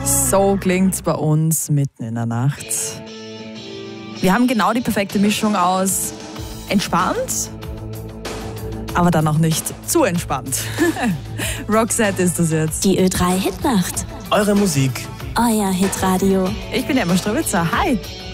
So klingt's bei uns mitten in der Nacht. Wir haben genau die perfekte Mischung aus entspannt, aber dann auch nicht zu entspannt. Roxette ist das jetzt. Die Ö3 Hitnacht. Eure Musik. Euer Hitradio. Ich bin Emma Strowitzer. Hi.